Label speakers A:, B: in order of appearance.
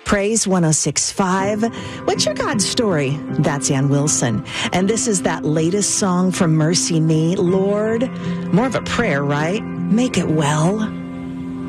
A: Praise 106.5. What's your God story? That's Ann Wilson. And this is that latest song from Mercy Me. Lord, more of a prayer, right? Make it well.